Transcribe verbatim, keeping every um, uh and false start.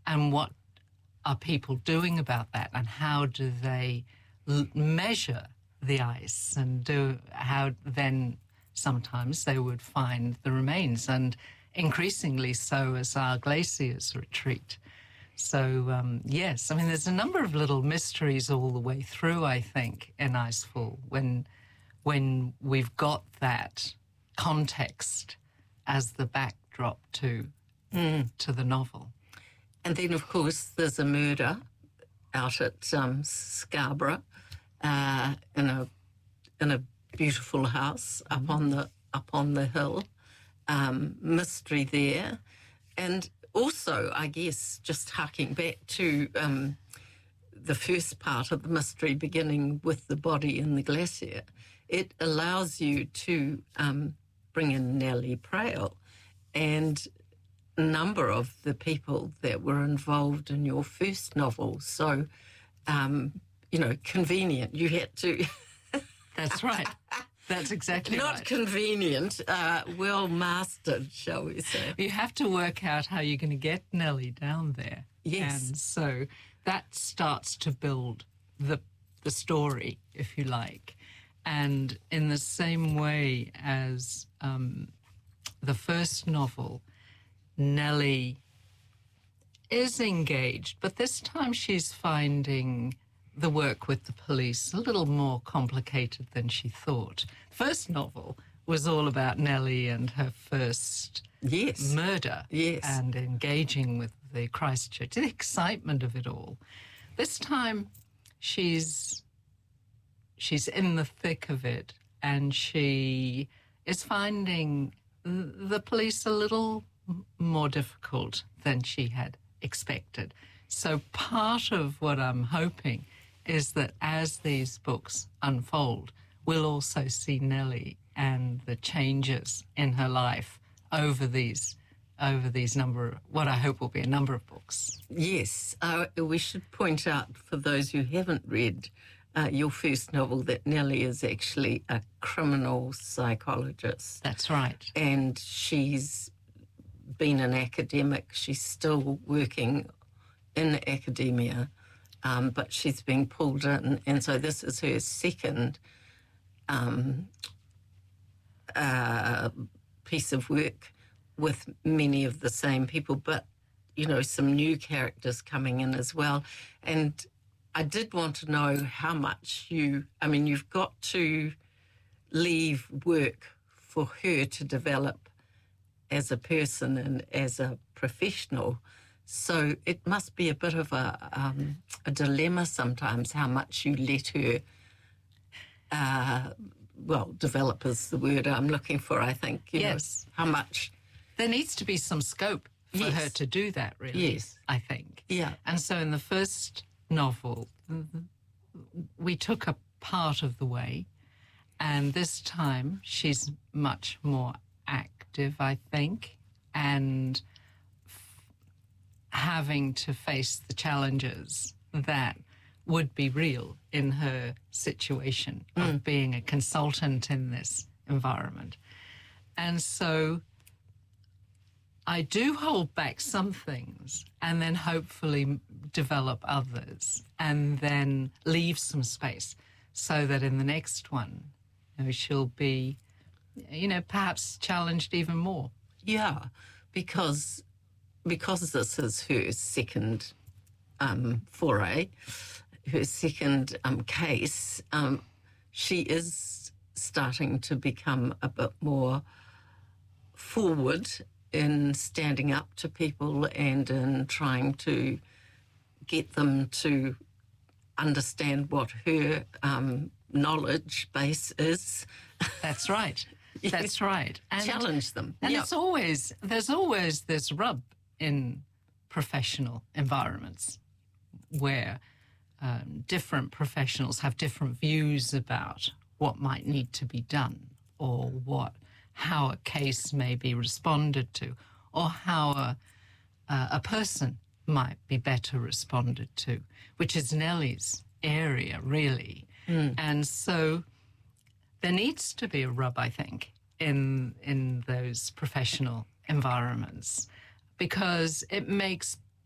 and what are people doing about that, and how do they l- measure the ice, and do how then sometimes they would find the remains, and increasingly so as our glaciers retreat. So, um, yes, I mean, there's a number of little mysteries all the way through, I think, in Icefall, when, when we've got that context as the backdrop to, mm. to the novel. And then, of course, there's a murder out at um, Scarborough uh, in a in a beautiful house up mm. on the up on the hill. Um, mystery there, and also, I guess, just harking back to um, the first part of the mystery, beginning with the body in the glacier, it allows you to um, bring in Nellie Prayle and a number of the people that were involved in your first novel. So, um, you know, convenient. You had to... That's right. That's exactly Not right. Not convenient, uh, well mastered, shall we say. You have to work out how you're going to get Nellie down there. Yes. And so that starts to build the the story, if you like. And in the same way as um, the first novel, Nellie is engaged, but this time she's finding the work with the police a little more complicated than she thought. First novel was all about Nellie and her first yes. murder yes. and engaging with the Christchurch, the excitement of it all. This time she's she's in the thick of it, and she is finding the police a little more difficult than she had expected. So part of what I'm hoping is that as these books unfold, we'll also see Nellie and the changes in her life over these over these number, what I hope will be a number of books. Yes, uh, we should point out for those who haven't read uh, your first novel that Nellie is actually a criminal psychologist. That's right. And she's been an academic. She's still working in academia. Um, but she's been pulled in, and so this is her second um, uh, piece of work with many of the same people, but, you know, some new characters coming in as well. And I did want to know how much you, I mean, you've got to leave work for her to develop as a person and as a professional. So it must be a bit of a, um, a dilemma sometimes how much you let her, uh, well, develop is the word I'm looking for, I think. You yes. know, how much... There needs to be some scope for yes. her to do that, really, yes. I think. Yeah. And so in the first novel, we took a part of the way, and this time she's much more active, I think, and having to face the challenges that would be real in her situation mm. of being a consultant in this environment. And so I do hold back some things and then hopefully develop others and then leave some space so that in the next one, you know, she'll be, you know, perhaps challenged even more. Yeah, because... Because this is her second um, foray, her second um, case, um, she is starting to become a bit more forward in standing up to people and in trying to get them to understand what her um, knowledge base is. That's right. That's right. And challenge them. And yep. it's always, there's always this rub in professional environments where um, different professionals have different views about what might need to be done or what how a case may be responded to or how a, uh, a person might be better responded to, which is Nellie's area, really. Mm. And so there needs to be a rub, I think, in in those professional environments, because it makes